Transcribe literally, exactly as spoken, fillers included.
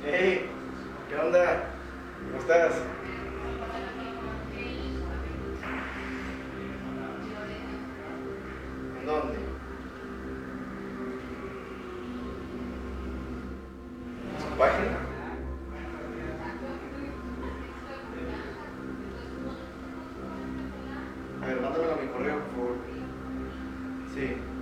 Hey, ¿qué onda? ¿Cómo estás? ¿En dónde? ¿Tu página? A ver, mándamelo a mi correo, por favor. Sí.